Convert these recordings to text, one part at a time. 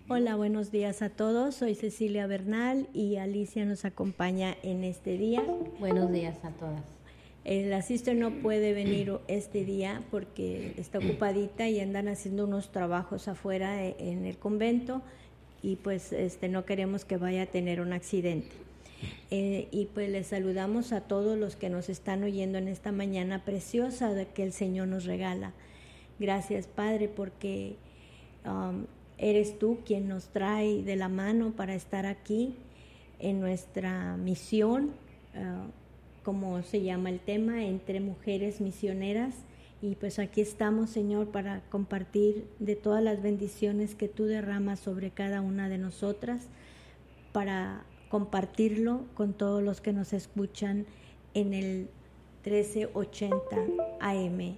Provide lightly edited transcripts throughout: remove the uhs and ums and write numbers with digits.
Hola, buenos días a todos. Soy Cecilia Bernal y Alicia nos acompaña en este día. Buenos días a todas. La sister no puede venir este día porque está ocupadita y andan haciendo unos trabajos afuera en el convento y pues no queremos que vaya a tener un accidente. Y pues les saludamos a todos los que nos están oyendo en esta mañana preciosa que el Señor nos regala. Gracias, Padre, porque eres tú quien nos trae de la mano para estar aquí en nuestra misión, como se llama el tema, entre mujeres misioneras. Y pues aquí estamos, Señor, para compartir de todas las bendiciones que tú derramas sobre cada una de nosotras, para compartirlo con todos los que nos escuchan en el 1380 AM.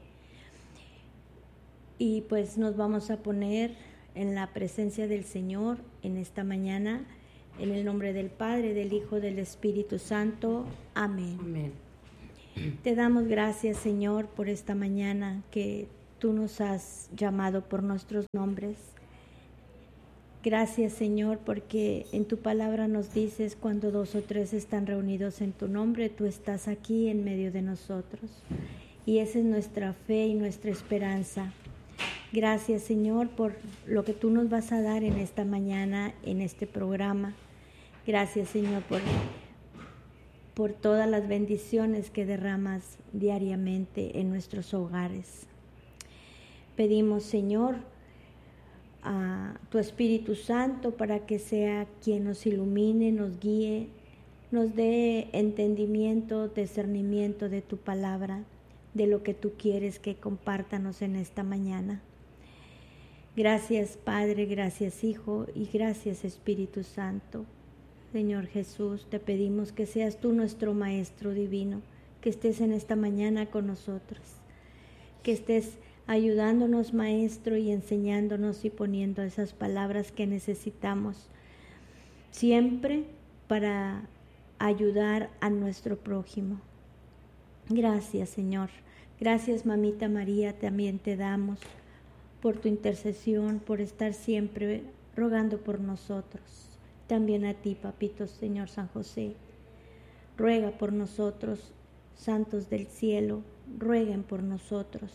Y pues nos vamos a poner en la presencia del Señor en esta mañana, en el nombre del Padre, del Hijo, del Espíritu Santo. Amén. Amén. Te damos gracias, Señor, por esta mañana que tú nos has llamado por nuestros nombres. Gracias, Señor, porque en tu palabra nos dices, cuando 2 o 3 están reunidos en tu nombre, tú estás aquí en medio de nosotros. Y esa es nuestra fe y nuestra esperanza. Gracias, Señor, por lo que tú nos vas a dar en esta mañana, en este programa. Gracias, Señor, por todas las bendiciones que derramas diariamente en nuestros hogares. Pedimos, Señor, a tu Espíritu Santo para que sea quien nos ilumine, nos guíe, nos dé entendimiento, discernimiento de tu palabra, de lo que tú quieres que compártanos en esta mañana. Gracias, Padre, gracias, Hijo, y gracias, Espíritu Santo. Señor Jesús, te pedimos que seas tú nuestro Maestro divino, que estés en esta mañana con nosotros, que estés ayudándonos, Maestro, y enseñándonos y poniendo esas palabras que necesitamos siempre para ayudar a nuestro prójimo. Gracias, Señor. Gracias, Mamita María, también te damos por tu intercesión, por estar siempre rogando por nosotros. También a ti, Papito Señor San José, ruega por nosotros, santos del cielo, rueguen por nosotros.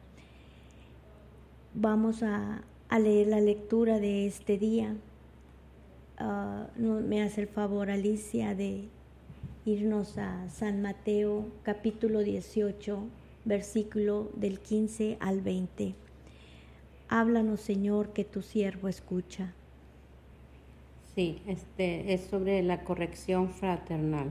Vamos a leer la lectura de este día. Me hace el favor, Alicia, de irnos a San Mateo, capítulo 18, versículo del 15 al 20. Háblanos, Señor, que tu siervo escucha. Sí, es sobre la corrección fraternal.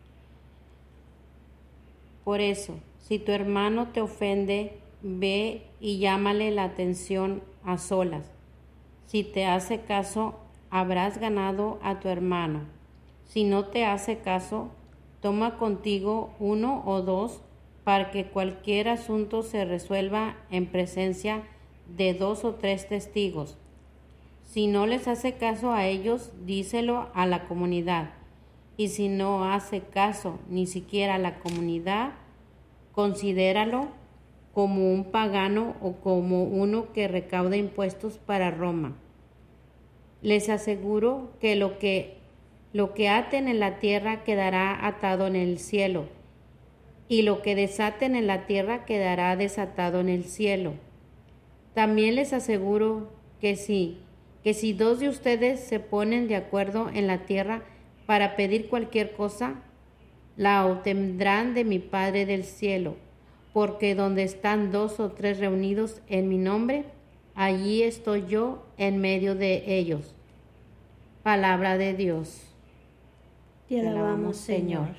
Por eso, si tu hermano te ofende, ve y llámale la atención a solas. Si te hace caso, habrás ganado a tu hermano. Si no te hace caso, toma contigo 1 o 2 para que cualquier asunto se resuelva en presencia de 2 o 3 testigos. Si no les hace caso a ellos, díselo a la comunidad. Y si no hace caso ni siquiera a la comunidad, considéralo como un pagano o como uno que recauda impuestos para Roma. Les aseguro que lo que aten en la tierra quedará atado en el cielo, y lo que desaten en la tierra quedará desatado en el cielo. También les aseguro que si 2 de ustedes se ponen de acuerdo en la tierra para pedir cualquier cosa, la obtendrán de mi Padre del cielo, porque donde están 2 o 3 reunidos en mi nombre, allí estoy yo en medio de ellos. Palabra de Dios. Te alabamos, Señor.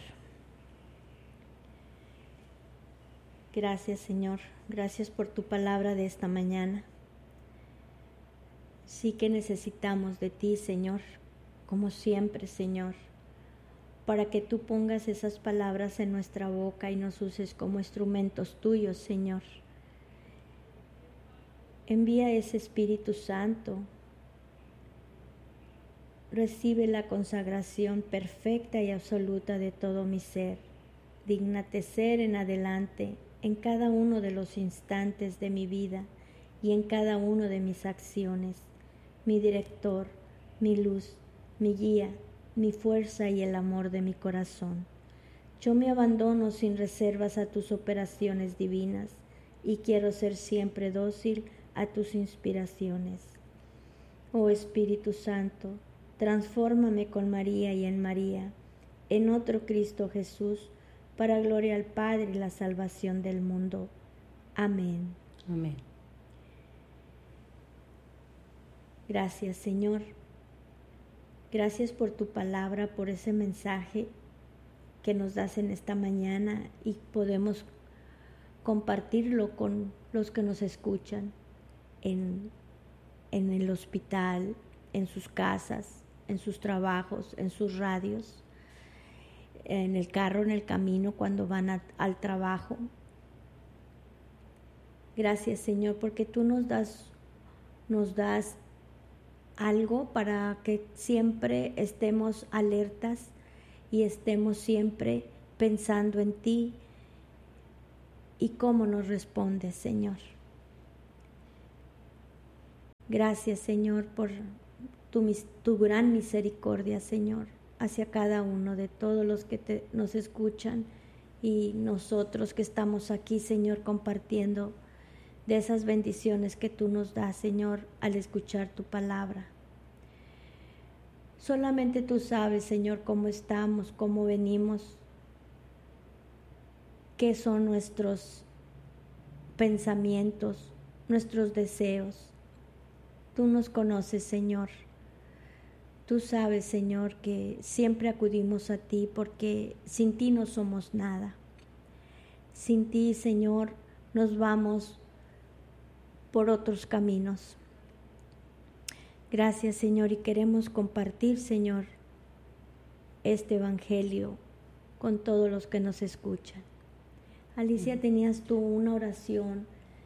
Gracias, Señor. Gracias por tu palabra de esta mañana. Sí que necesitamos de ti, Señor, como siempre, Señor, para que tú pongas esas palabras en nuestra boca y nos uses como instrumentos tuyos, Señor. Envía ese Espíritu Santo. Recibe la consagración perfecta y absoluta de todo mi ser. Dígnate ser en adelante en cada uno de los instantes de mi vida y en cada uno de mis acciones, mi director, mi luz, mi guía, mi fuerza y el amor de mi corazón. Yo me abandono sin reservas a tus operaciones divinas y quiero ser siempre dócil a tus inspiraciones. Oh Espíritu Santo, transfórmame con María y en María, en otro Cristo Jesús, para gloria al Padre y la salvación del mundo. Amén. Amén. Gracias, Señor. Gracias por tu palabra, por ese mensaje que nos das en esta mañana y podemos compartirlo con los que nos escuchan en el hospital, en sus casas, en sus trabajos, en sus radios, en el carro, en el camino, cuando van al trabajo. Gracias, Señor, porque tú nos das algo para que siempre estemos alertas y estemos siempre pensando en ti y cómo nos respondes, Señor. Gracias, Señor, por tu gran misericordia, Señor, hacia cada uno de todos los que nos escuchan y nosotros que estamos aquí, Señor, compartiendo de esas bendiciones que tú nos das, Señor, al escuchar tu palabra. Solamente tú sabes, Señor, cómo estamos, cómo venimos, qué son nuestros pensamientos, nuestros deseos. Tú nos conoces, Señor. Tú sabes, Señor, que siempre acudimos a ti porque sin ti no somos nada. Sin ti, Señor, nos vamos por otros caminos. Gracias, Señor, y queremos compartir, Señor, este evangelio con todos los que nos escuchan. Alicia, tenías tú una oración,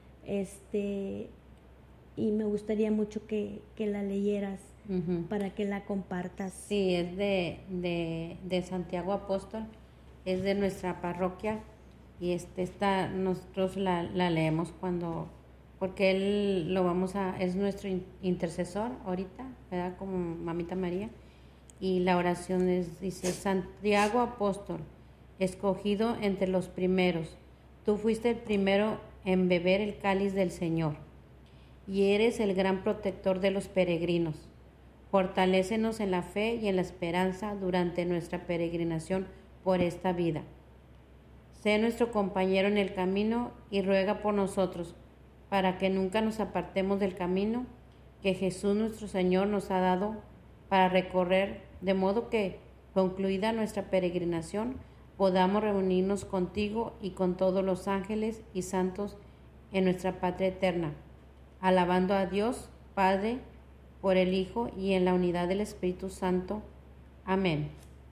y me gustaría mucho que la leyeras para que la compartas. Sí, es de Santiago Apóstol, es de nuestra parroquia y nosotros la leemos porque él es nuestro intercesor ahorita, ¿verdad? Como Mamita María. Y la oración dice: Santiago Apóstol, escogido entre los primeros, tú fuiste el primero en beber el cáliz del Señor, y eres el gran protector de los peregrinos. Fortalécenos en la fe y en la esperanza durante nuestra peregrinación por esta vida. Sé nuestro compañero en el camino y ruega por nosotros, para que nunca nos apartemos del camino que Jesús nuestro Señor nos ha dado para recorrer, de modo que, concluida nuestra peregrinación, podamos reunirnos contigo y con todos los ángeles y santos en nuestra patria eterna, alabando a Dios Padre por el Hijo y en la unidad del Espíritu Santo. Amén.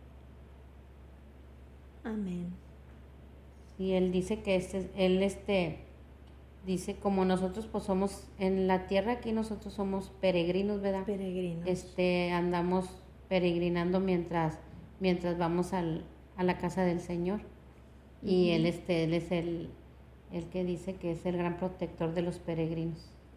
Amén. Y él dice que dice, como nosotros pues somos en la tierra, aquí nosotros somos peregrinos, ¿verdad? Peregrinos. Andamos peregrinando mientras vamos a la casa del Señor. Y él es el que dice que es el gran protector de los peregrinos.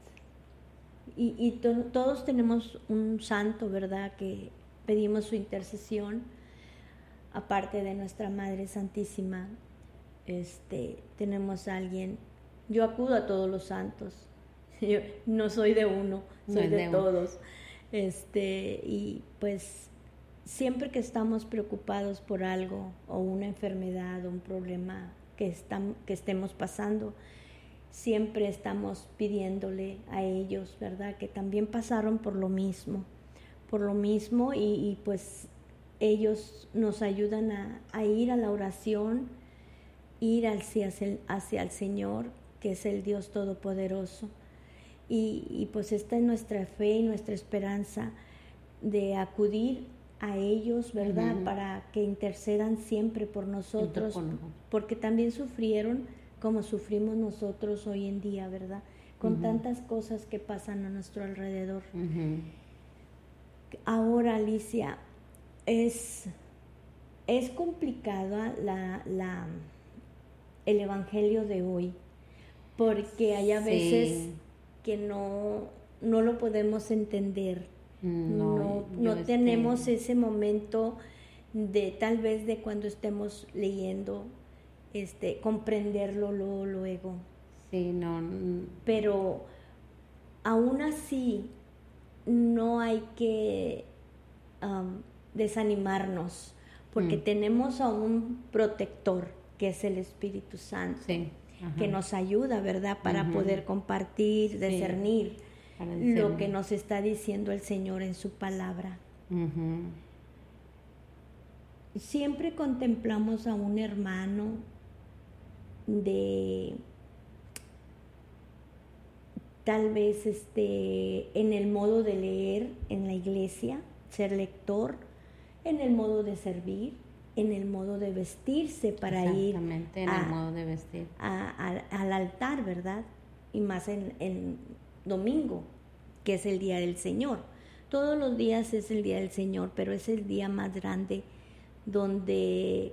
Y todos tenemos un santo, ¿verdad? Que pedimos su intercesión, aparte de nuestra Madre Santísima. Tenemos a alguien. Yo acudo a todos los santos. Yo no soy de uno, soy de todos. Y pues siempre que estamos preocupados por algo o una enfermedad o un problema que estemos pasando, siempre estamos pidiéndole a ellos, ¿verdad? Que también pasaron por lo mismo y pues ellos nos ayudan a ir a la oración, ir hacia el Señor, que es el Dios Todopoderoso. Y pues esta es nuestra fe y nuestra esperanza de acudir a ellos, ¿verdad? Para que intercedan siempre por nosotros, porque también sufrieron como sufrimos nosotros hoy en día, ¿verdad? Con tantas cosas que pasan a nuestro alrededor. Ahora, Alicia, es complicada el evangelio de hoy, porque hay a veces que no no lo podemos entender. No tenemos ese momento de tal vez de cuando estemos leyendo, comprenderlo luego. Sí, no. Pero aún así no hay que desanimarnos, porque tenemos a un protector que es el Espíritu Santo, sí, que nos ayuda, ¿verdad? Para poder compartir, discernir lo que nos está diciendo el Señor en su palabra. Siempre contemplamos a un hermano de tal vez en el modo de leer en la iglesia, ser lector, en el modo de servir, en el modo de vestirse para ir en el modo de vestir al altar, ¿verdad? Y más en domingo, que es el día del Señor. Todos los días es el día del Señor, pero es el día más grande donde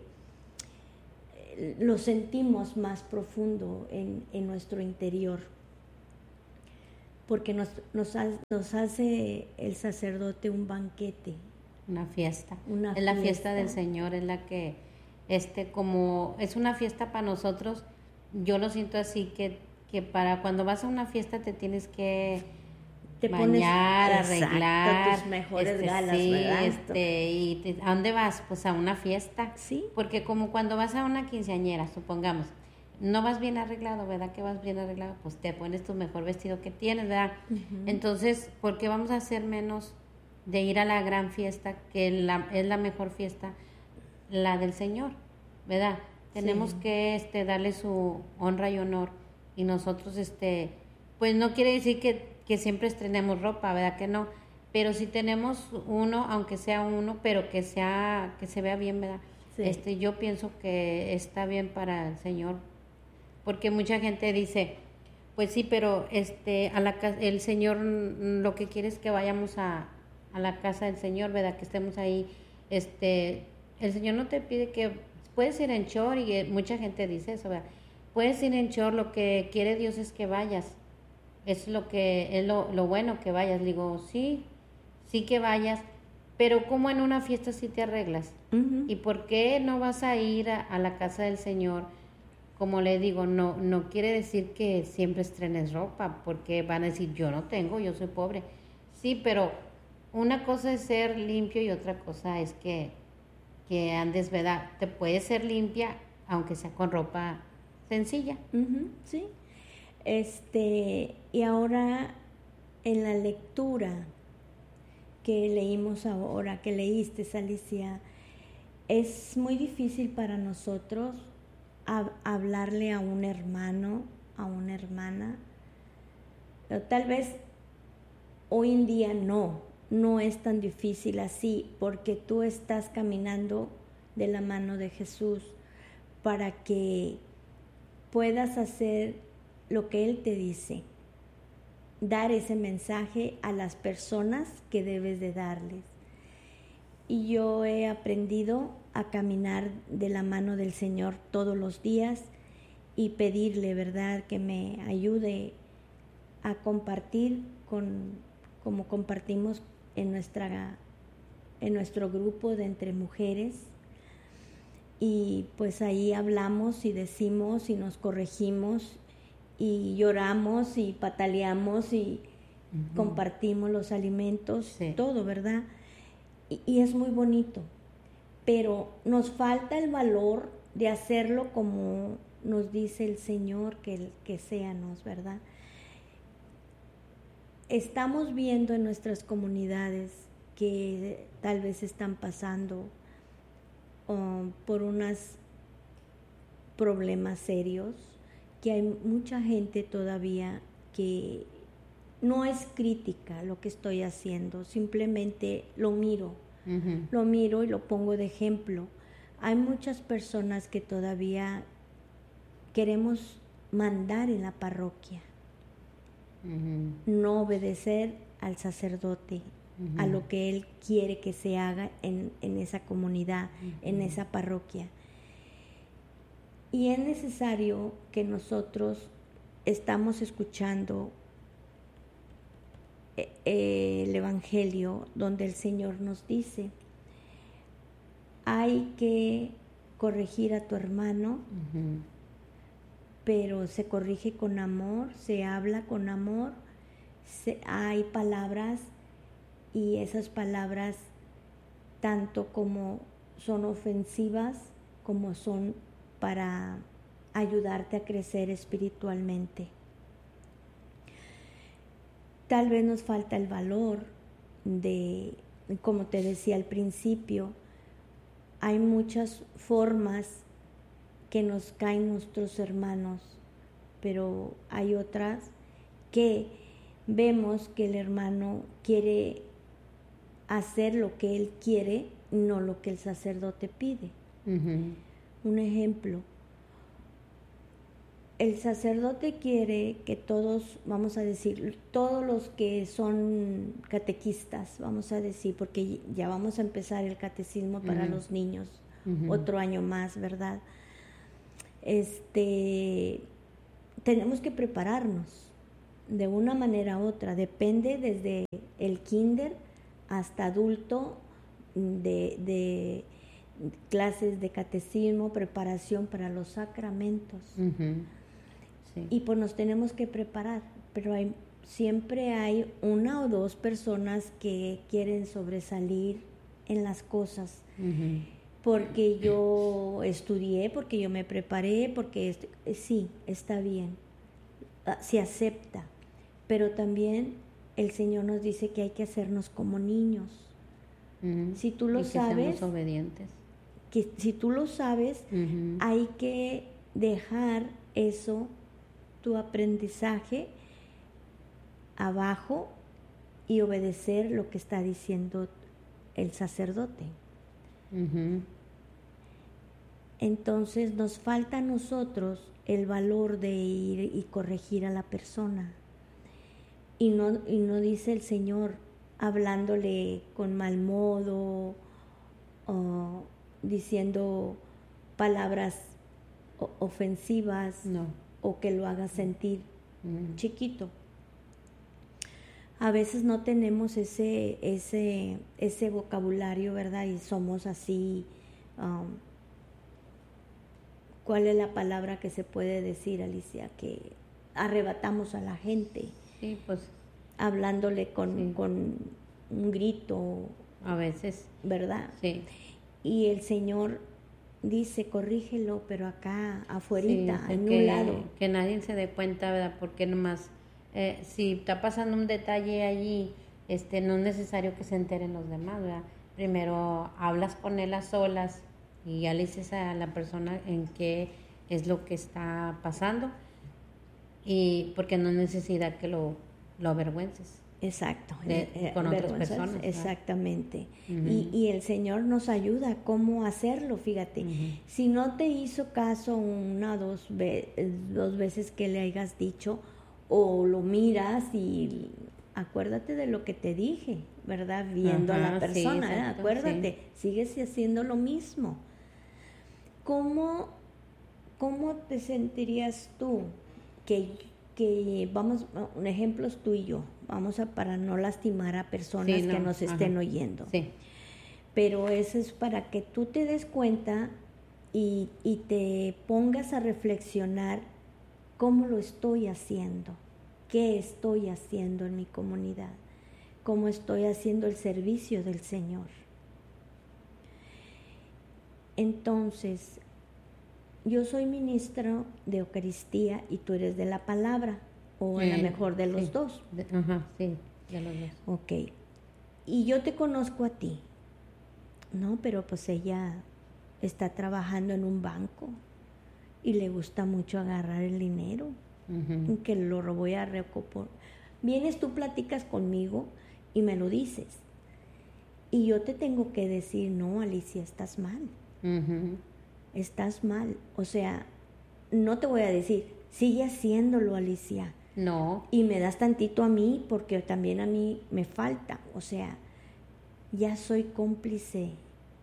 lo sentimos más profundo en nuestro interior, porque nos hace el sacerdote un banquete. Una fiesta. Es la fiesta del Señor, es la que, como es una fiesta para nosotros, yo lo siento así, que para cuando vas a una fiesta te tienes que bañar, arreglar, tus mejores galas, sí, ¿verdad? Y ¿a dónde vas? Pues a una fiesta. Sí. Porque como cuando vas a una quinceañera, supongamos, no vas bien arreglado, ¿verdad? Que vas bien arreglado, pues te pones tu mejor vestido que tienes, ¿verdad? Entonces, ¿por qué vamos a hacer menos de ir a la gran fiesta, que es la mejor fiesta, la del Señor, ¿verdad? Tenemos que darle su honra y honor, y nosotros, pues no quiere decir que siempre estrenemos ropa, ¿verdad? Que no, pero si tenemos uno, aunque sea uno, pero que se vea bien, ¿verdad? Sí. Yo pienso que está bien para el Señor, porque mucha gente dice, pues sí, pero el Señor lo que quiere es que vayamos a la casa del Señor, ¿verdad? Que estemos ahí. El Señor no te pide que puedes ir en short, y mucha gente dice eso, ¿verdad? Puedes ir en short, lo que quiere Dios es que vayas. Es lo bueno, que vayas. Le digo, sí que vayas, pero como en una fiesta sí te arreglas. ¿Y por qué no vas a ir a la casa del Señor? Como le digo, no quiere decir que siempre estrenes ropa, porque van a decir, yo no tengo, yo soy pobre. Sí, pero una cosa es ser limpio y otra cosa es que andes, ¿verdad? Te puedes ser limpia aunque sea con ropa sencilla. Sí. Y ahora en la lectura que leímos ahora, que leíste, Alicia, es muy difícil para nosotros hablarle a un hermano, a una hermana. Pero tal vez hoy en día no es tan difícil así, porque tú estás caminando de la mano de Jesús para que puedas hacer lo que Él te dice, dar ese mensaje a las personas que debes de darles. Y yo he aprendido a caminar de la mano del Señor todos los días y pedirle, ¿verdad?, que me ayude a compartir como compartimos en nuestro grupo de entre mujeres. Y pues ahí hablamos y decimos y nos corregimos y lloramos y pataleamos y compartimos los alimentos, todo, ¿verdad? Y es muy bonito, pero nos falta el valor de hacerlo como nos dice el Señor que seamos, ¿verdad? Estamos viendo en nuestras comunidades que tal vez están pasando por unos problemas serios, que hay mucha gente todavía que no es crítica lo que estoy haciendo, simplemente lo miro y lo pongo de ejemplo. Hay muchas personas que todavía queremos mandar en la parroquia, no obedecer al sacerdote, a lo que él quiere que se haga en esa comunidad, en esa parroquia. Y es necesario que nosotros estamos escuchando el Evangelio donde el Señor nos dice, hay que corregir a tu hermano, pero se corrige con amor, se habla con amor, hay palabras y esas palabras tanto como son ofensivas como son para ayudarte a crecer espiritualmente. Tal vez nos falta el valor de, como te decía al principio, hay muchas formas que nos caen nuestros hermanos, pero hay otras que vemos que el hermano quiere hacer lo que él quiere, no lo que el sacerdote pide. Un ejemplo, el sacerdote quiere que todos, vamos a decir, todos los que son catequistas, vamos a decir, porque ya vamos a empezar el catecismo para los niños, otro año más, ¿verdad? Tenemos que prepararnos de una manera u otra, depende desde el kinder hasta adulto, de clases de catecismo, preparación para los sacramentos. Sí. Y pues nos tenemos que preparar, pero siempre hay una o dos personas que quieren sobresalir en las cosas, porque yo estudié, porque yo me preparé, porque sí, está bien, se acepta, pero también el Señor nos dice que hay que hacernos como niños. Si tú lo sabes, seamos obedientes. Que si tú lo sabes, hay que dejar eso, tu aprendizaje abajo y obedecer lo que está diciendo el sacerdote. Entonces nos falta a nosotros el valor de ir y corregir a la persona. Y no dice el Señor hablándole con mal modo o diciendo palabras ofensivas, no, o que lo haga sentir chiquito. A veces no tenemos ese vocabulario, ¿verdad? Y somos así. ¿Cuál es la palabra que se puede decir, Alicia? Que arrebatamos a la gente. Sí, pues. Hablándole con un grito. A veces. ¿Verdad? Sí. Y el Señor dice, corrígelo, pero acá, afuerita, en un lado. Que nadie se dé cuenta, ¿verdad? Porque nomás, si está pasando un detalle allí, no es necesario que se enteren los demás, ¿verdad? Primero hablas con él a solas y ya le dices a la persona en qué es lo que está pasando, y porque no hay necesidad que lo avergüences. Exacto, con otras personas. Exactamente. Y el Señor nos ayuda a cómo hacerlo, fíjate. Si no te hizo caso una o dos veces que le hayas dicho, o lo miras y acuérdate de lo que te dije, ¿verdad? Viendo a la persona, sí, exacto, acuérdate, sigues haciendo lo mismo. ¿Cómo te sentirías tú que vamos, un ejemplo es tú y yo, para no lastimar a personas que nos estén oyendo. Sí. Pero eso es para que tú te des cuenta y te pongas a reflexionar cómo lo estoy haciendo, qué estoy haciendo en mi comunidad, cómo estoy haciendo el servicio del Señor. Entonces, yo soy ministro de Eucaristía y tú eres de la palabra, o a lo mejor de los dos. Sí, de los dos. Ok. Y yo te conozco a ti, ¿no? Pero pues ella está trabajando en un banco y le gusta mucho agarrar el dinero, que lo voy a recopilar. Vienes, tú platicas conmigo y me lo dices. Y yo te tengo que decir, no, Alicia, estás mal. Estás mal. O sea, no te voy a decir, sigue haciéndolo, Alicia. No. Y me das tantito a mí, porque también a mí me falta. O sea, ya soy cómplice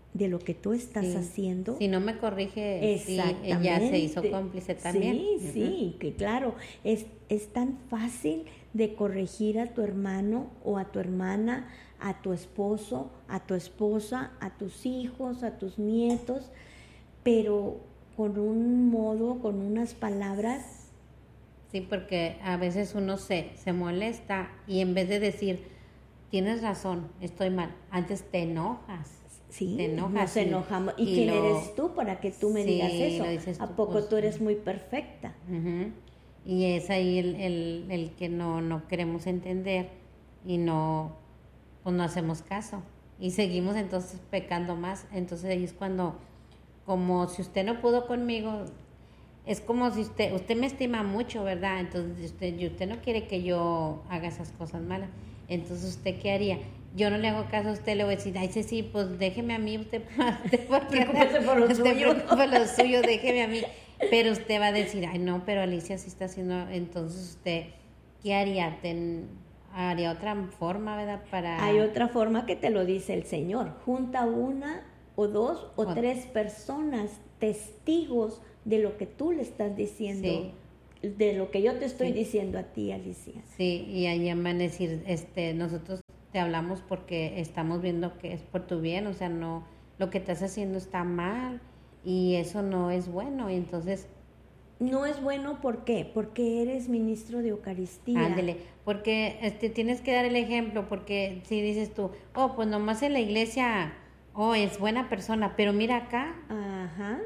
de lo que tú estás Sí. haciendo. Si no me corrige, sí, Exactamente. ella se hizo cómplice también. Sí, sí, que claro, es tan fácil de corregir a tu hermano o a tu hermana, a tu esposo, a tu esposa, a tus hijos, a tus nietos, pero con un modo, con unas palabras. Sí, porque a veces uno se molesta y en vez de decir, tienes razón, estoy mal, antes te enojas. Sí, te enojas nos enojamos. ¿Y quién eres tú para que tú me sí, digas eso? lo dices ¿A tú, poco pues, tú eres muy perfecta? Ujú. Y es ahí el que no queremos entender y pues no hacemos caso. Y seguimos entonces pecando más. Entonces ahí es cuando, como si usted no pudo conmigo, es como si usted me estima mucho, ¿verdad? Entonces usted no quiere que yo haga esas cosas malas. Entonces, ¿usted qué haría? Yo no le hago caso a usted, le voy a decir, ay, sí, pues déjeme a mí, usted Preocúpese por lo suyo. por lo suyo, déjeme a mí. Pero usted va a decir, ay, no, pero Alicia sí está haciendo, entonces usted, ¿qué haría? ¿Haría otra forma, verdad? Hay otra forma que te lo dice el Señor. Junta una o dos o tres personas, testigos de lo que tú le estás diciendo, Sí. de lo que yo te estoy Sí. diciendo a ti, Alicia. Sí, y ahí van a decir, nosotros te hablamos porque estamos viendo que es por tu bien, o sea, no, lo que estás haciendo está mal y eso no es bueno, y entonces, No es bueno, ¿por qué? Porque eres ministro de Eucaristía. ándele, porque tienes que dar el ejemplo, porque si dices tú, oh, pues nomás en la iglesia, oh, es buena persona, pero mira acá, Ajá.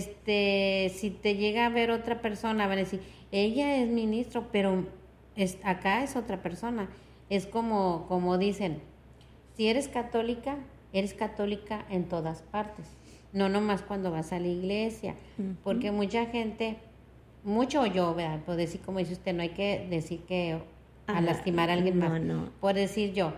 si te llega a ver otra persona, van a decir, ella es ministro, pero acá es otra persona. Es como dicen, si eres católica en todas partes, no nomás cuando vas a la iglesia, porque mucha gente, mucho yo, ¿verdad? Por decir, como dice usted, no hay que decir que a lastimar a alguien más. No. Por decir yo,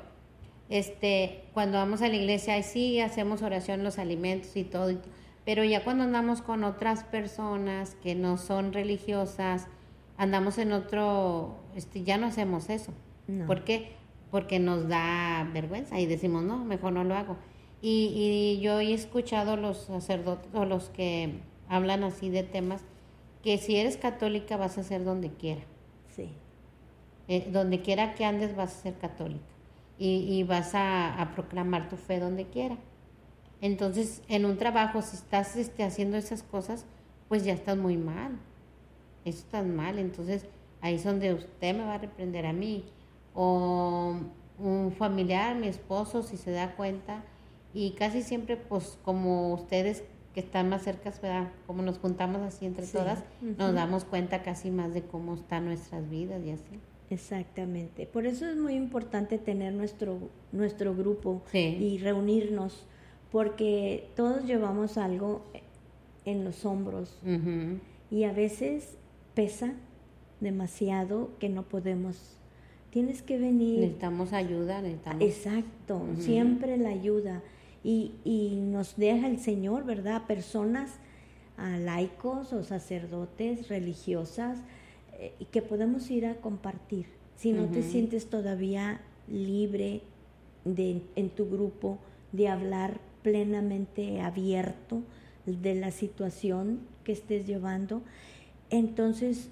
cuando vamos a la iglesia, ahí sí hacemos oración, los alimentos y todo, pero ya cuando andamos con otras personas que no son religiosas, andamos en otro, ya no hacemos eso. No. ¿Por qué? Porque nos da vergüenza y decimos, no, mejor no lo hago. Y yo he escuchado los sacerdotes o los que hablan así de temas, que si eres católica vas a ser donde quiera. Sí. Donde quiera que andes vas a ser católica. Y vas a proclamar tu fe donde quiera. Entonces, en un trabajo, si estás haciendo esas cosas, pues ya estás muy mal. Eso está mal. Entonces, ahí es donde usted me va a reprender a mí. O un familiar, mi esposo, si se da cuenta. Y casi siempre, pues, como ustedes que están más cerca, ¿verdad? Como nos juntamos así entre todas, nos damos cuenta casi más de cómo están nuestras vidas y así. Exactamente. Por eso es muy importante tener nuestro grupo Sí. y reunirnos, porque todos llevamos algo en los hombros Ujú. y a veces pesa demasiado que no podemos. Tienes que venir. Necesitamos ayuda, necesitamos... Exacto, siempre la ayuda. Y nos deja el Señor, ¿verdad? Personas, laicos o sacerdotes, religiosas, y que podemos ir a compartir. Si no te sientes todavía libre en tu grupo de hablar plenamente abierto de la situación que estés llevando, entonces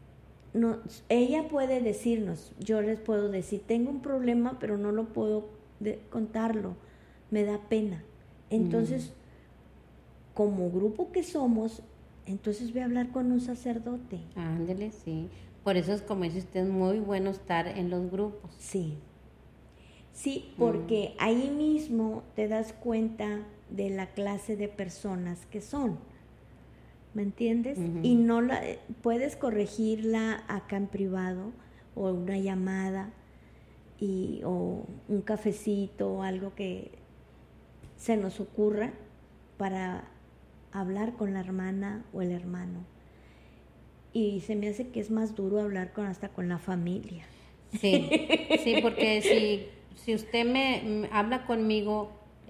ella puede decirnos, yo les puedo decir, tengo un problema, pero no lo puedo contarlo, me da pena. Entonces, como grupo que somos, entonces voy a hablar con un sacerdote. Ándele, sí. Por eso es, como dice usted, muy bueno estar en los grupos. Sí. Sí, porque ahí mismo te das cuenta de la clase de personas que son. ¿Me entiendes? Y no puedes corregirla acá en privado o una llamada o un cafecito o algo que se nos ocurra para hablar con la hermana o el hermano. Y se me hace que es más duro hablar hasta con la familia. Sí, sí, porque si usted me habla conmigo,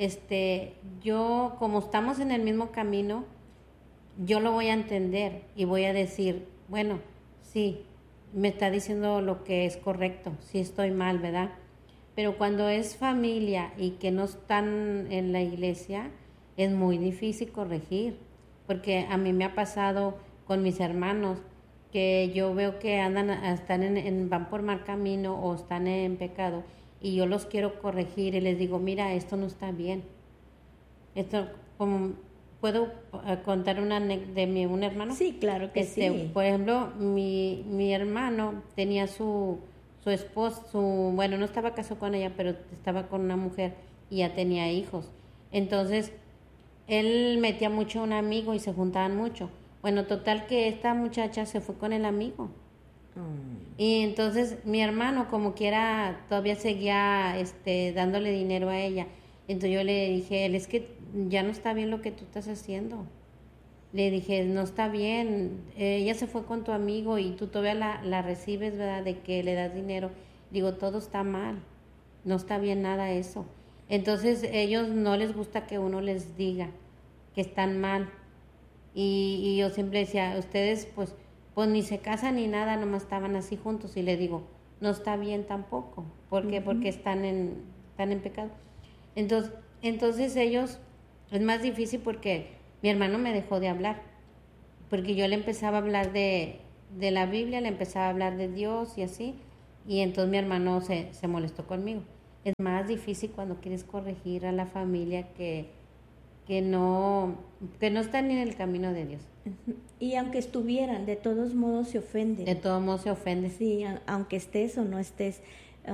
yo, como estamos en el mismo camino, yo lo voy a entender y voy a decir, bueno, sí, me está diciendo lo que es correcto, sí estoy mal, ¿verdad? Pero cuando es familia y que no están en la iglesia, es muy difícil corregir, porque a mí me ha pasado con mis hermanos que yo veo que van por mal camino o están en pecado y yo los quiero corregir y les digo, mira, esto no está bien. Esto, como, ¿puedo contar una de un hermano? Sí, claro que sí. Por ejemplo, mi hermano tenía su esposa, bueno, no estaba casado con ella, pero estaba con una mujer y ya tenía hijos. Entonces, él metía mucho a un amigo y se juntaban mucho. Bueno, total que esta muchacha se fue con el amigo. Y entonces mi hermano, como quiera, todavía seguía dándole dinero a ella. Entonces yo le dije, es que ya no está bien lo que tú estás haciendo. Le dije, no está bien, ella se fue con tu amigo y tú todavía la recibes, ¿verdad? De que le das dinero. Digo, todo está mal, no está bien nada eso. Entonces ellos no les gusta que uno les diga que están mal. Y yo siempre decía, ustedes pues ni se casan ni nada, nomás estaban así juntos. Y le digo, no está bien tampoco. ¿Por qué? Porque están en pecado. Entonces ellos, es más difícil porque mi hermano me dejó de hablar. Porque yo le empezaba a hablar de la Biblia, le empezaba a hablar de Dios y así. Y entonces mi hermano se molestó conmigo. Es más difícil cuando quieres corregir a la familia que no están en el camino de Dios. Y aunque estuvieran, de todos modos se ofenden. De todos modos se ofenden. Sí, aunque estés o no estés,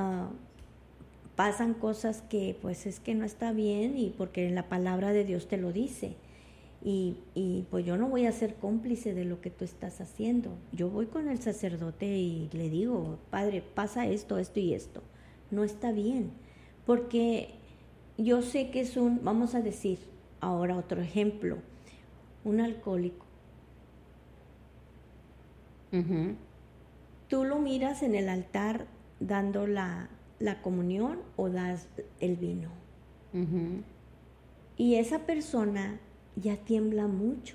pasan cosas que pues es que no está bien y porque la palabra de Dios te lo dice. Y pues yo no voy a ser cómplice de lo que tú estás haciendo. Yo voy con el sacerdote y le digo, padre, pasa esto, esto y esto. No está bien, porque yo sé que es vamos a decir, ahora otro ejemplo, un alcohólico. Uh-huh. Tú lo miras en el altar dando la comunión o das el vino. Uh-huh. Y esa persona ya tiembla mucho.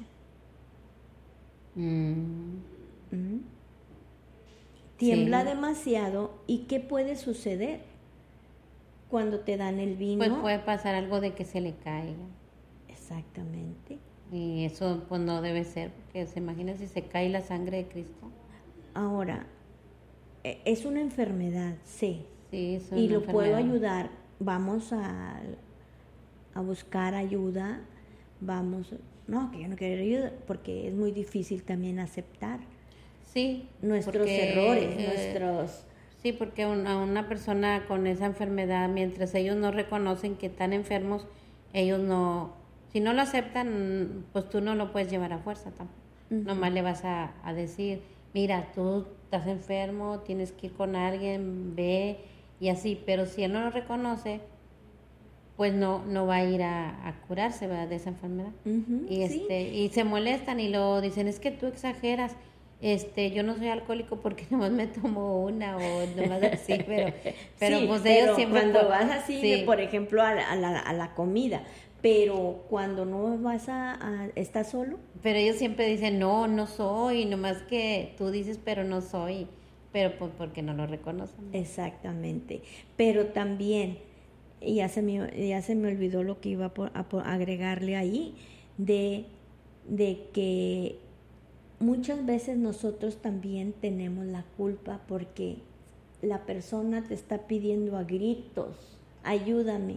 Tiembla demasiado. ¿Y qué puede suceder cuando te dan el vino? Pues puede pasar algo de que se le caiga. Exactamente. Y eso pues no debe ser, porque se imagina si se cae la sangre de Cristo. Ahora, es una enfermedad, sí. Sí, es una y lo enfermedad. puedo ayudar. Vamos a buscar ayuda. No, que yo no quiero ayuda, porque es muy difícil también aceptar. Sí. Nuestros errores, Sí, porque a una persona con esa enfermedad, mientras ellos no reconocen que están enfermos, ellos no... Si no lo aceptan, pues tú no lo puedes llevar a fuerza tampoco. Uh-huh. Nomás le vas a decir, mira, tú estás enfermo, tienes que ir con alguien, ve, y así. Pero si él no lo reconoce, pues no va a ir a curarse, ¿verdad?, de esa enfermedad. Uh-huh, y sí. Y se molestan y lo dicen, es que tú exageras. Yo no soy alcohólico porque nomás me tomo una o nomás así, pero sí, pues pero ellos siempre... Cuando vas así, por ejemplo, a la comida, pero cuando no vas ¿estás solo? Pero ellos siempre dicen, no soy, nomás que tú dices, pero no soy, pero pues porque no lo reconocen. Exactamente, pero también, ya se me olvidó lo que iba a agregarle ahí, de que muchas veces nosotros también tenemos la culpa porque la persona te está pidiendo a gritos, ayúdame.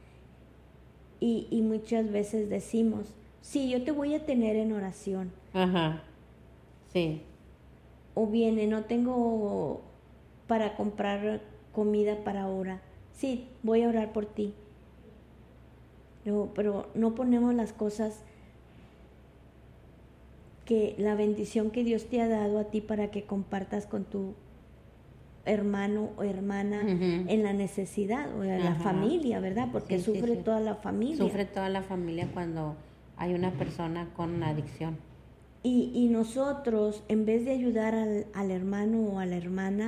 Y muchas veces decimos, sí, yo te voy a tener en oración. Ajá, sí. O viene, no tengo para comprar comida para ahora. Sí, voy a orar por ti. No, pero no ponemos las cosas, que la bendición que Dios te ha dado a ti para que compartas con tu hermano o hermana uh-huh. en la necesidad o en la familia, ¿verdad? Porque sufre toda la familia. Sufre toda la familia cuando hay una persona con adicción. Y nosotros, en vez de ayudar al hermano o a la hermana,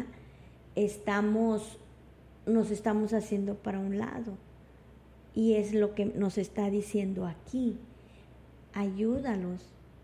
nos estamos haciendo para un lado. Y es lo que nos está diciendo aquí. Ayúdalo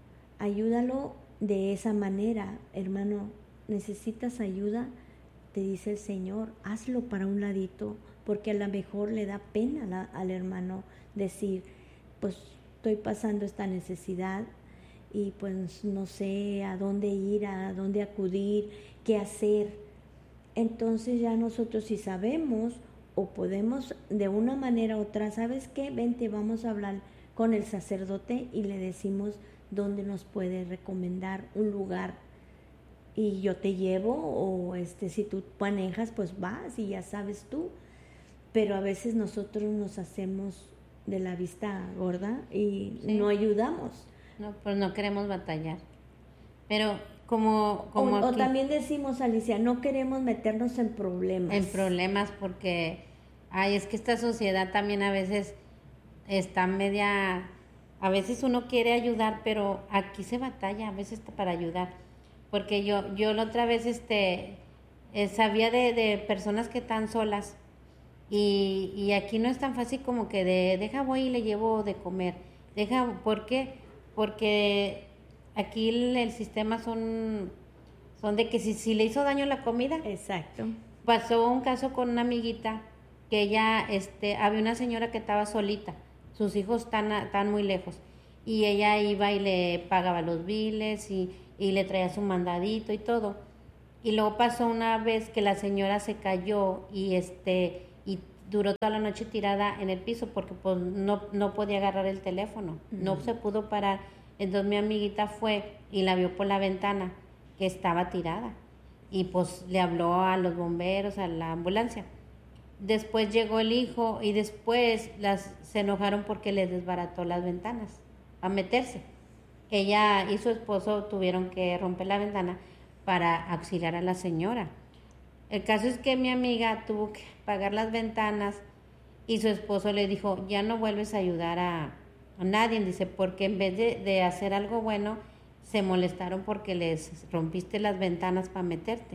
de esa manera, hermano. ¿Necesitas ayuda? Te dice el Señor, hazlo para un ladito, porque a lo mejor le da pena al hermano decir, pues estoy pasando esta necesidad y pues no sé a dónde ir, a dónde acudir, qué hacer. Entonces ya nosotros si sabemos o podemos de una manera u otra, ¿sabes qué? Vente, vamos a hablar con el sacerdote y le decimos dónde nos puede recomendar un lugar y yo te llevo, o si tú manejas pues vas y ya sabes tú. Pero a veces nosotros nos hacemos de la vista gorda y Sí. no ayudamos. No, pues no queremos batallar. Pero como O aquí, también decimos, Alicia, no queremos meternos en problemas. en problemas porque, ay, es que esta sociedad también a veces está media, a veces uno quiere ayudar, pero aquí se batalla a veces para ayudar. Porque yo la otra vez sabía de personas que están solas y aquí no es tan fácil como que deja voy y le llevo de comer. ¿Por qué? Porque aquí el sistema son de que si le hizo daño la comida. Exacto. Pasó un caso con una amiguita que ella, había una señora que estaba solita, sus hijos están muy lejos y ella iba y le pagaba los biles y le traía su mandadito y todo. Y luego pasó una vez que la señora se cayó y y duró toda la noche tirada en el piso porque pues no podía agarrar el teléfono, no se pudo parar. Entonces mi amiguita fue y la vio por la ventana que estaba tirada y pues le habló a los bomberos, a la ambulancia. Después llegó el hijo y después se enojaron porque le desbarató las ventanas a meterse. Ella y su esposo tuvieron que romper la ventana para auxiliar a la señora. El caso es que mi amiga tuvo que pagar las ventanas y su esposo le dijo, ya no vuelves a ayudar a nadie, dice, porque en vez de hacer algo bueno, se molestaron porque les rompiste las ventanas para meterte.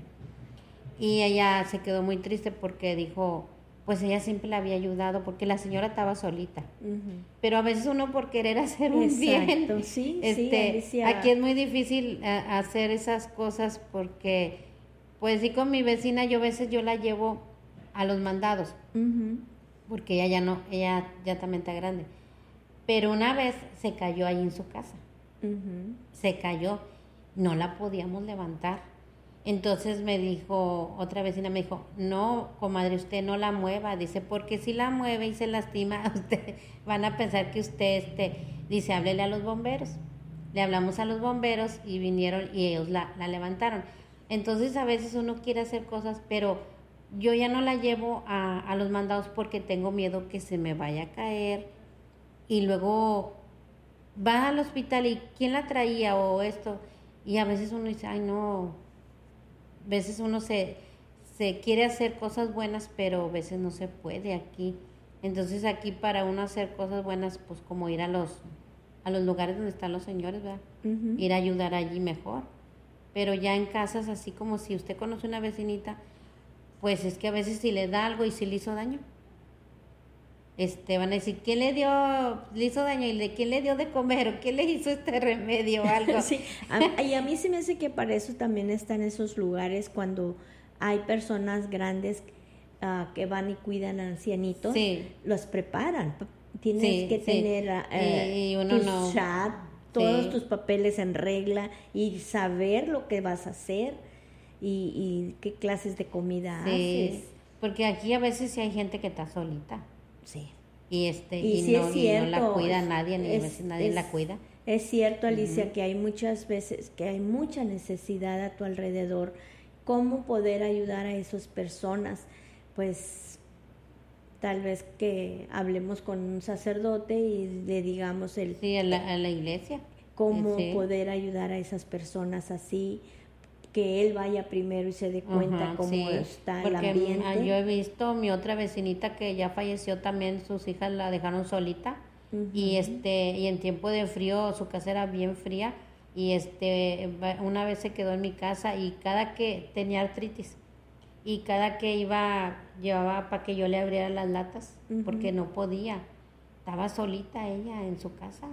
Y ella se quedó muy triste porque dijo, pues ella siempre la había ayudado porque la señora estaba solita. Uh-huh. Pero a veces uno por querer hacer un bien, sí, Alicia. Aquí es muy difícil hacer esas cosas porque, pues sí, con mi vecina yo a veces yo la llevo a los mandados, uh-huh, porque ella ya también está grande. Pero una vez se cayó ahí en su casa, uh-huh, se cayó, no la podíamos levantar. Entonces me dijo, otra vecina me dijo, no, comadre, usted no la mueva, dice, porque si la mueve y se lastima, usted van a pensar que usted, dice, háblele a los bomberos. Le hablamos a los bomberos y vinieron y ellos la levantaron. Entonces a veces uno quiere hacer cosas, pero yo ya no la llevo a los mandados porque tengo miedo que se me vaya a caer y luego va al hospital y ¿quién la traía o esto? Y a veces uno dice, ay no, a veces uno se quiere hacer cosas buenas, pero a veces no se puede aquí. Entonces aquí para uno hacer cosas buenas, pues como ir a los lugares donde están los señores, ¿verdad? Uh-huh. Ir a ayudar allí mejor. Pero ya en casas, así como si usted conoce una vecinita, pues es que a veces si le da algo y si le hizo daño, van a decir, ¿quién le hizo daño? ¿Y quién le dio de comer? ¿O quién le hizo este remedio o algo? Sí, y a mí se me hace que para eso también están esos lugares cuando hay personas grandes que van y cuidan a ancianitos, sí, los preparan. Tienes que tener y uno tu chat, todos tus papeles en regla y saber lo que vas a hacer y qué clases de comida haces. Porque aquí a veces sí hay gente que está solita. Sí. Y sí no, y no la cuida nadie, ni a veces nadie la cuida. Es cierto, Alicia, uh-huh, que hay muchas veces que hay mucha necesidad a tu alrededor. ¿Cómo poder ayudar a esas personas? Pues tal vez que hablemos con un sacerdote y le digamos sí, a la iglesia. Cómo poder ayudar a esas personas así, que él vaya primero y se dé cuenta cómo está el ambiente. Yo he visto mi otra vecinita que ya falleció también, sus hijas la dejaron solita, uh-huh, y en tiempo de frío su casa era bien fría y una vez se quedó en mi casa y cada que tenía artritis y cada que llevaba para que yo le abriera las latas, uh-huh, porque no podía, estaba solita ella en su casa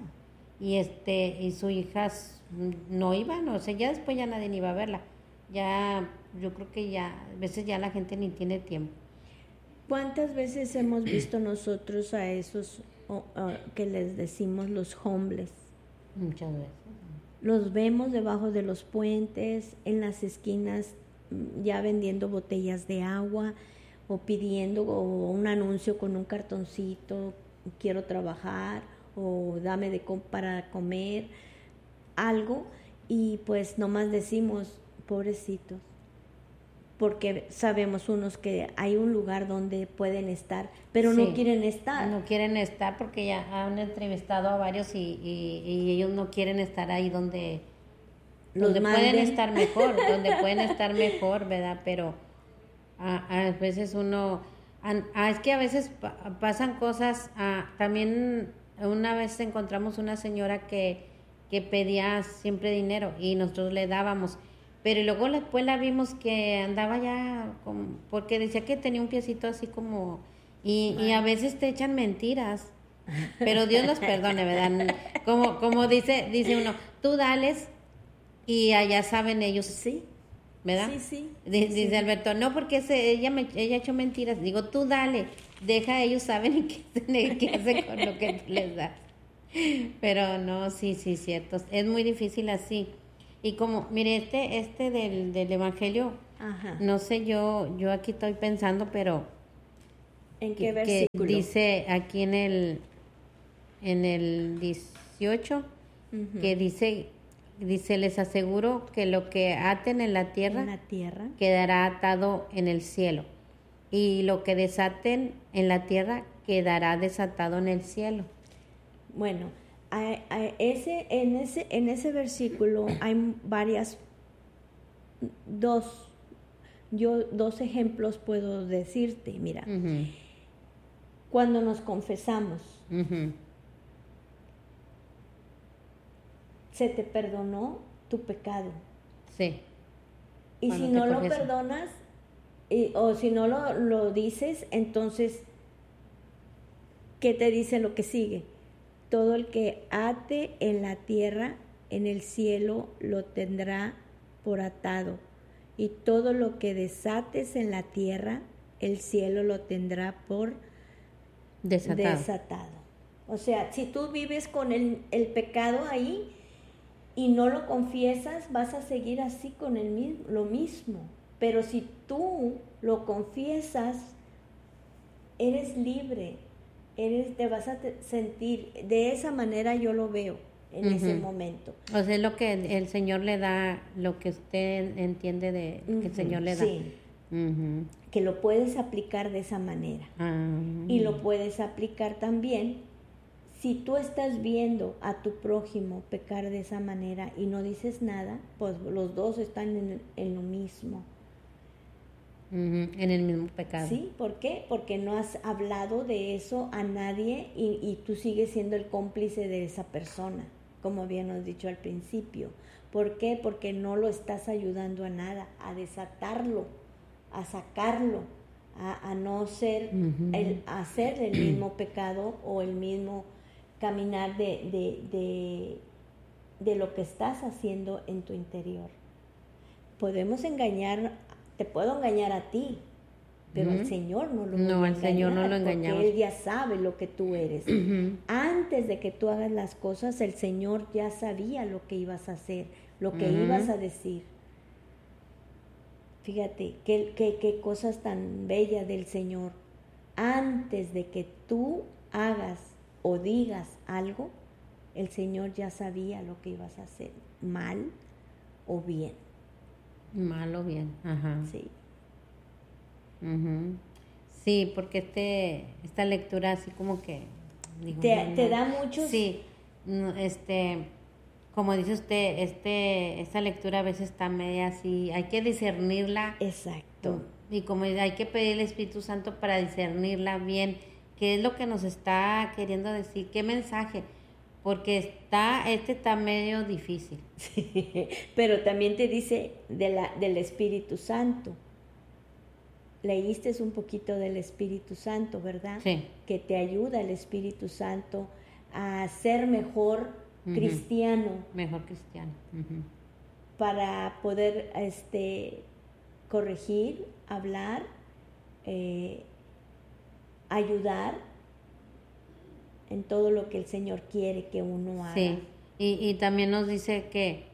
y sus hijas no iban, o sea, ya después ya nadie iba a verla. Ya, yo creo que ya, a veces ya la gente ni tiene tiempo. ¿Cuántas veces hemos visto nosotros a esos que les decimos los homeless. Muchas veces. Los vemos debajo de los puentes, en las esquinas, ya vendiendo botellas de agua o pidiendo o un anuncio con un cartoncito, quiero trabajar o dame para comer, algo, y pues nomás decimos, pobrecitos, porque sabemos unos que hay un lugar donde pueden estar, pero Sí, no quieren estar. no quieren estar porque ya han entrevistado a varios y ellos no quieren estar ahí donde pueden manden. estar mejor, donde pueden estar mejor, ¿verdad? Pero a veces uno, es que a veces pasan cosas, también una vez encontramos una señora que pedía siempre dinero y nosotros le dábamos, pero luego después la vimos que andaba ya, porque decía que tenía un piecito así como, y a veces te echan mentiras, pero Dios los perdone, ¿verdad? Como dice uno, tú dales y allá saben ellos. Sí. ¿Verdad? Sí. Dice sí. Alberto, no, porque ella ha hecho mentiras. Digo, tú dale, deja, ellos saben qué hace con lo que tú les das. Pero no, sí, cierto. Es muy difícil así. Y como, mire, este del Evangelio, Ajá. no sé, yo aquí estoy pensando, pero ¿En qué que versículo? dice aquí en el 18, que dice, les aseguro que lo que aten en la tierra quedará atado en el cielo, y lo que desaten en la tierra quedará desatado en el cielo. Bueno, en ese versículo hay dos ejemplos puedo decirte. Mira, cuando nos confesamos, se te perdonó tu pecado. Sí. Y si no lo perdonas, o si no lo dices, entonces, ¿qué te dice lo que sigue? Todo el que ate en la tierra, en el cielo lo tendrá por atado. Y todo lo que desates en la tierra, el cielo lo tendrá por desatado. O sea, si tú vives con el pecado ahí y no lo confiesas, vas a seguir así con lo mismo. Pero si tú lo confiesas, eres libre, te vas a sentir, de esa manera yo lo veo en ese momento. O sea, es lo que el Señor le da, lo que usted entiende de que el Señor le da. Sí, que lo puedes aplicar de esa manera. Y lo puedes aplicar también si tú estás viendo a tu prójimo pecar de esa manera y no dices nada, pues los dos están en lo mismo. En el mismo pecado. Sí, ¿por qué? Porque no has hablado de eso a nadie y tú sigues siendo el cómplice de esa persona, como habíamos dicho al principio. ¿Por qué? Porque no lo estás ayudando a nada, a desatarlo, a sacarlo, a no ser, hacer el mismo pecado o el mismo caminar de lo que estás haciendo en tu interior. Podemos te puedo engañar a ti, pero al Señor no lo voy a engañar. Señor no lo engañamos. Porque Él ya sabe lo que tú eres. Antes de que tú hagas las cosas, el Señor ya sabía lo que ibas a hacer, lo que ibas a decir. Fíjate, qué cosas tan bellas del Señor. Antes de que tú hagas o digas algo, el Señor ya sabía lo que ibas a hacer, mal o bien. Mal o bien, ajá. Sí. Sí, porque esta lectura así como que... Digo, te da mucho... Sí, como dice usted, esta lectura a veces está media así, hay que discernirla. Exacto. Y como hay que pedir al Espíritu Santo para discernirla bien, qué es lo que nos está queriendo decir, qué mensaje, porque está medio difícil. Sí, pero también te dice del Espíritu Santo. Leíste un poquito del Espíritu Santo, ¿verdad? Sí. Que te ayuda el Espíritu Santo a ser mejor cristiano. Mejor cristiano. Para poder corregir, hablar, ayudar en todo lo que el Señor quiere que uno haga. Sí, y también nos dice que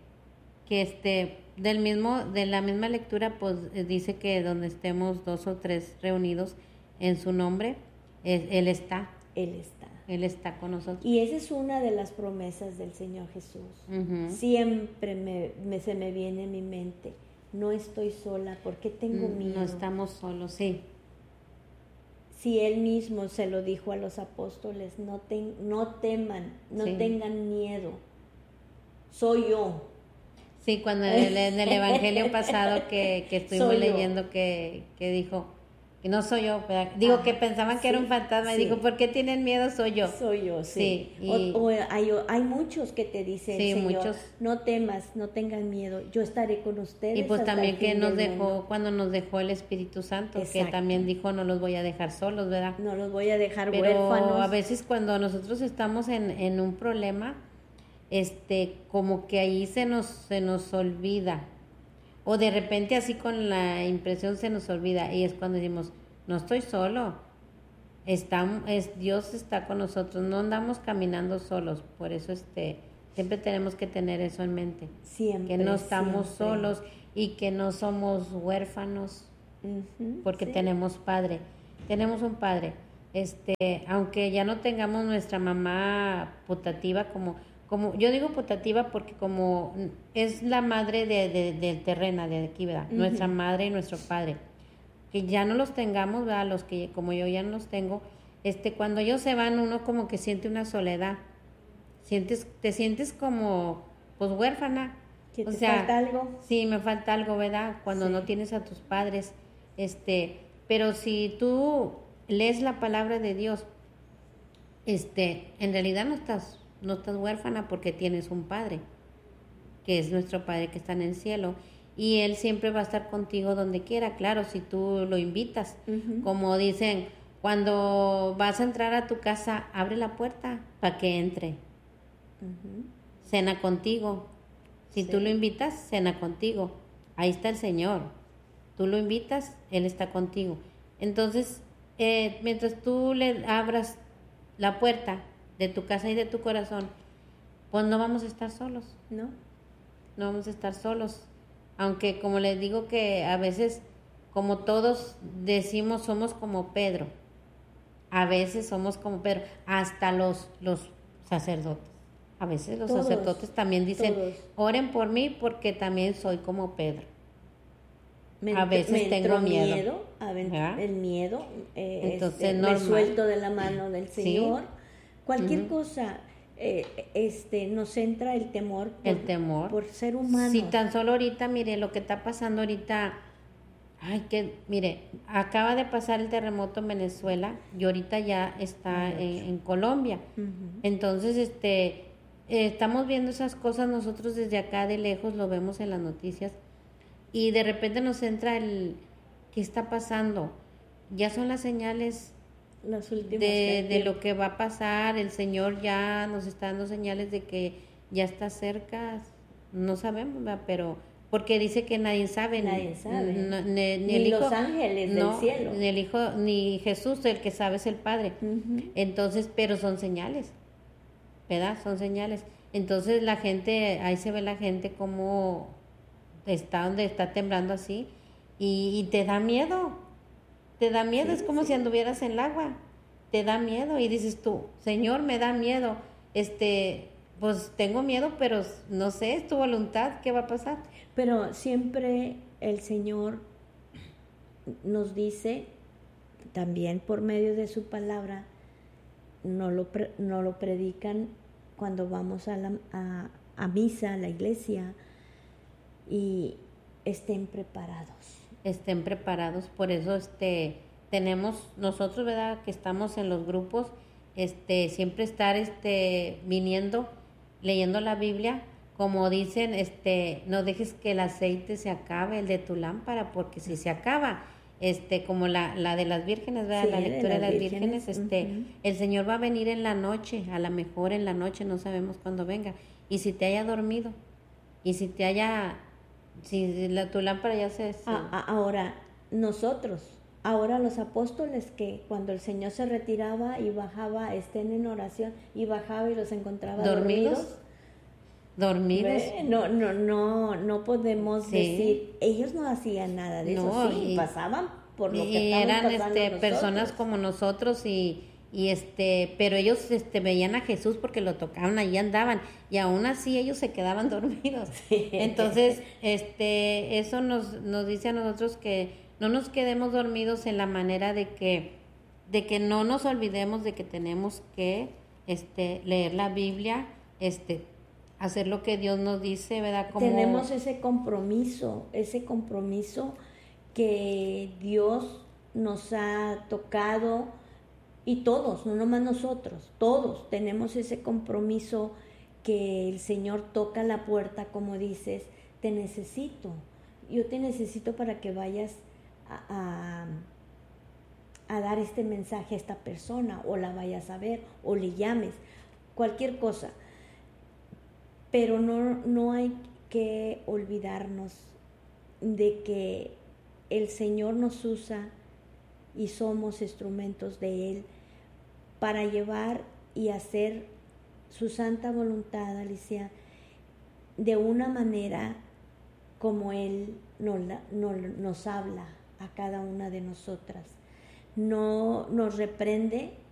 de la misma lectura, pues dice que donde estemos 2 o 3 reunidos en su nombre, Él está. Él está. Él está con nosotros. Y esa es una de las promesas del Señor Jesús. Siempre se me viene en mi mente, no estoy sola, porque tengo miedo. No estamos solos, sí. Si Él mismo se lo dijo a los apóstoles, no teman, no tengan miedo, soy yo. Sí, cuando en el Evangelio pasado que estuvimos leyendo que dijo, que no soy yo, ¿verdad? Digo que pensaban que era un fantasma y dijo, ¿por qué tienen miedo? Soy yo. Soy yo, sí. Hay muchos que te dicen, sí, Señor, muchos. No temas, no tengan miedo, yo estaré con ustedes. Y pues hasta también el fin que nos del dejó, mundo. cuando nos dejó el Espíritu Santo, Exacto. que también dijo, no los voy a dejar solos, ¿verdad? No los voy a dejar Pero huérfanos. a veces cuando nosotros estamos en un problema, como que ahí se nos olvida, o de repente así con la impresión se nos olvida, y es cuando decimos, no estoy solo, Dios está con nosotros, no andamos caminando solos. Por eso siempre tenemos que tener eso en mente, Siempre, que no estamos siempre. solos y que no somos huérfanos, porque tenemos padre, tenemos un padre. Aunque ya no tengamos nuestra mamá putativa, como yo digo putativa porque como es la madre de terrena de aquí, ¿verdad? Nuestra madre y nuestro padre, que ya no los tengamos, ¿verdad? Los que como yo ya no los tengo, cuando ellos se van uno como que siente una soledad, te sientes como pues huérfana, ¿Que te falta algo? Sí, me falta algo, ¿verdad? Cuando no tienes a tus padres, pero si tú lees la palabra de Dios, en realidad no estás huérfana porque tienes un padre, que es nuestro Padre que está en el cielo, y Él siempre va a estar contigo donde quiera, claro, si tú lo invitas. Como dicen, cuando vas a entrar a tu casa, abre la puerta para que entre. Cena contigo. Si tú lo invitas, cena contigo. Ahí está el Señor. Tú lo invitas, Él está contigo. Entonces, mientras tú le abras la puerta de tu casa y de tu corazón, pues no vamos a estar solos. No vamos a estar solos. Aunque como les digo que a veces, como todos decimos, somos como Pedro. A veces somos como Pedro. Hasta los sacerdotes. A veces los sacerdotes también dicen, oren por mí porque también soy como Pedro. A veces tengo miedo. El miedo. Entonces, me suelto de la mano del Señor. Sí. Cualquier cosa nos entra el temor. Por ser humanos. Si tan solo ahorita, mire, lo que está pasando ahorita, mire, acaba de pasar el terremoto en Venezuela y ahorita ya está en Colombia. Entonces, estamos viendo esas cosas nosotros desde acá de lejos, lo vemos en las noticias y de repente nos entra ¿qué está pasando? Ya son las señales las últimas de lo que va a pasar. El Señor ya nos está dando señales de que ya está cerca, no sabemos, ¿verdad? Pero porque dice que nadie sabe ni el Hijo, los ángeles del cielo, ni el Hijo, ni Jesús, el que sabe es el Padre. Entonces, pero son señales, ¿verdad? Son señales. Entonces la gente, ahí se ve la gente como donde está temblando así y te da miedo. Te da miedo, es como si anduvieras en el agua, te da miedo y dices tú, Señor, me da miedo, pues tengo miedo, pero no sé, es tu voluntad, ¿qué va a pasar? Pero siempre el Señor nos dice, también por medio de su palabra, no lo predican cuando vamos a misa, a la iglesia, y estén preparados. Estén preparados, por eso tenemos nosotros, ¿verdad?, que estamos en los grupos, siempre estar viniendo, leyendo la Biblia, como dicen, no dejes que el aceite se acabe, el de tu lámpara, porque si se acaba, como la de las vírgenes, ¿verdad?, sí, la lectura de las vírgenes, el Señor va a venir en la noche, a lo mejor en la noche, no sabemos cuándo venga, y si te haya dormido, y si tu lámpara ya se... Ahora, nosotros Ahora los apóstoles que cuando el Señor se retiraba y bajaba, estén en oración, y bajaba y los encontraba dormidos. Dormidos. No podemos Sí. decir, ellos no hacían nada de No, eso, sí, pasaban por lo que y estaban eran pasando personas nosotros. como nosotros pero ellos veían a Jesús porque lo tocaban, allí andaban y aún así ellos se quedaban dormidos. Entonces, eso nos dice a nosotros que no nos quedemos dormidos en la manera de que no nos olvidemos de que tenemos que leer la Biblia, hacer lo que Dios nos dice, ¿verdad? Como Tenemos ese compromiso que Dios nos ha tocado, y todos, no nomás nosotros, todos tenemos ese compromiso que el Señor toca la puerta, como dices, te necesito, yo te necesito para que vayas a dar este mensaje a esta persona, o la vayas a ver, o le llames, cualquier cosa. Pero no hay que olvidarnos de que el Señor nos usa y somos instrumentos de Él para llevar y hacer su santa voluntad, Alicia, de una manera como Él nos habla a cada una de nosotras. No nos reprende